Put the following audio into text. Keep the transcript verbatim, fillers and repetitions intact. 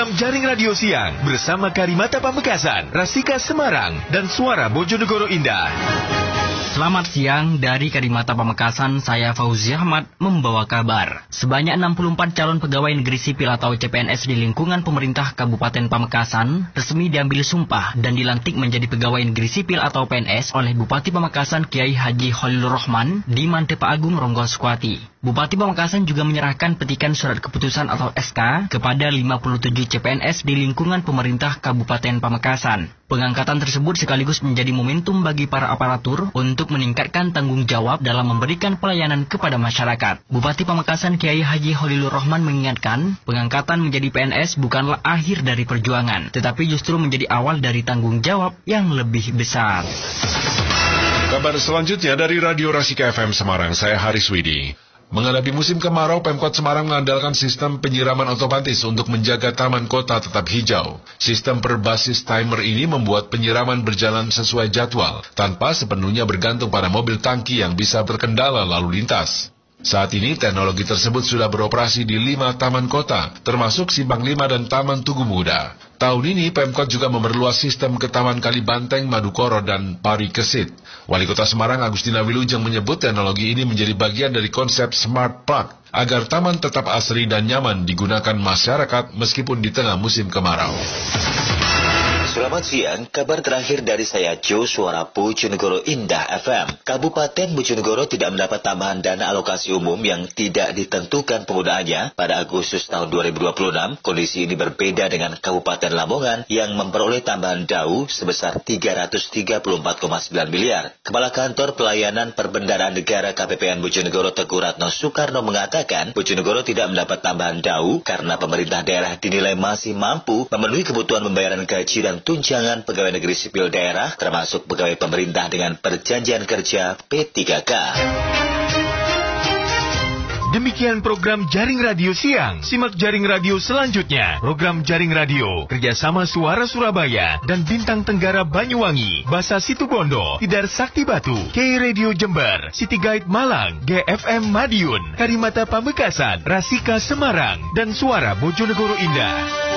program Jaring Radio Siang bersama Karimata Pamekasan, Rasika Semarang, dan Suara Bojonegoro Indah. Selamat siang dari Karimata Pamekasan, saya Fauzi Ahmad membawa kabar. Sebanyak enam puluh empat calon pegawai negeri sipil atau C P N S di lingkungan pemerintah Kabupaten Pamekasan resmi diambil sumpah dan dilantik menjadi pegawai negeri sipil atau P N S oleh Bupati Pamekasan Kiai Haji Khalilur Rahman di Mantepa Agung Ronggo Sukwati. Bupati Pamekasan juga menyerahkan petikan surat keputusan atau S K kepada lima puluh tujuh C P N S di lingkungan pemerintah Kabupaten Pamekasan. Pengangkatan tersebut sekaligus menjadi momentum bagi para aparatur untuk meningkatkan tanggung jawab dalam memberikan pelayanan kepada masyarakat. Bupati Pamekasan Kiai Haji Khalilur Rahman mengingatkan, pengangkatan menjadi P N S bukanlah akhir dari perjuangan, tetapi justru menjadi awal dari tanggung jawab yang lebih besar. Kabar selanjutnya dari Radio Rasika F M Semarang, saya Haris Widi. Menghadapi musim kemarau, Pemkot Semarang mengandalkan sistem penyiraman otomatis untuk menjaga taman kota tetap hijau. Sistem berbasis timer ini membuat penyiraman berjalan sesuai jadwal, tanpa sepenuhnya bergantung pada mobil tangki yang bisa terkendala lalu lintas. Saat ini teknologi tersebut sudah beroperasi di lima taman kota, termasuk Simpang lima dan Taman Tugu Muda. Tahun ini Pemkot juga memperluas sistem ke Taman Kalibanteng, Madukoro, dan Pari Kesit. Wali Kota Semarang Agustina Wilujeng menyebut teknologi ini menjadi bagian dari konsep Smart Park, agar taman tetap asri dan nyaman digunakan masyarakat meskipun di tengah musim kemarau. Selamat siang, kabar terakhir dari saya Jo, Suara Bojonegoro Indah F M. Kabupaten Bojonegoro tidak mendapat tambahan dana alokasi umum yang tidak ditentukan penggunaannya pada Agustus tahun dua ribu dua puluh enam. Kondisi ini berbeda dengan Kabupaten Lamongan yang memperoleh tambahan D A U sebesar tiga ratus tiga puluh empat koma sembilan miliar. Kepala Kantor Pelayanan Perbendaharaan Negara K P P N Bojonegoro Teguh Ratno Soekarno mengatakan, Bojonegoro tidak mendapat tambahan D A U karena pemerintah daerah dinilai masih mampu memenuhi kebutuhan pembayaran gaji dan tunjangan pegawai negeri sipil daerah, termasuk pegawai pemerintah dengan perjanjian kerja P tiga K. Demikian program Jaring Radio Siang. Simak Jaring Radio selanjutnya. Program Jaring Radio kerjasama Suara Surabaya dan Bintang Tenggara Banyuwangi, Basa Situbondo, Tidar Sakti Batu, K Radio Jember, City Guide Malang, G F M Madiun, Karimata Pamekasan, Rasika Semarang, dan Suara Bojonegoro Indah.